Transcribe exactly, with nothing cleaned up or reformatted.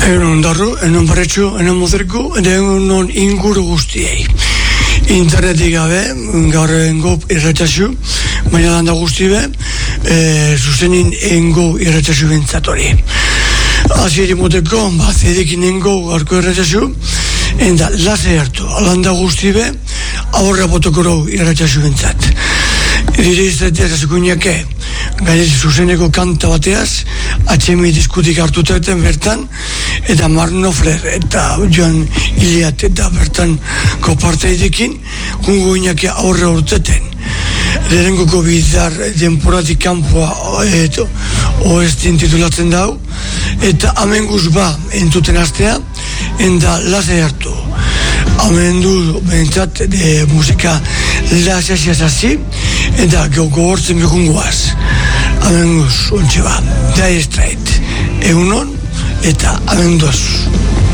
Egun ondarru, enon barretxu, enon mozerku, egun inguru guztiei. Internetik gabe, gaur engo irratxasu, baina landa guzti be, e, zuzenin engo irratxasu bentzatori. Azieri moteko, bat edekin engo gaurko irratxasu, enda lase hartu, landa guzti be, aurra botokoro irratxasu bentzat. Dire izatea zazikuinake, gainez zuzeneko kanta bateaz, atxemi diskutik hartutaten bertan, eta Marno Fler eta Joan Iliat eta bertan koparteidekin, gungo inake aurre urteten. Lehenkoko bizar denporatik kanpoa oestin titulatzen dau, eta amenguz ba entuten astea, enda lasai hartu. Amendu bentsat de musika lasai hasi, eta gogortzen bekungoaz. Amenguz ontsi ba, Dire Straits, egunon eta amendoz.